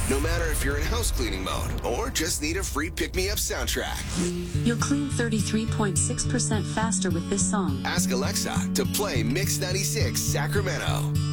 No matter if you're in house cleaning mode or just need a free pick-me-up soundtrack. You'll clean 33.6% faster with this song. Ask Alexa to play Mix 96 Sacramento.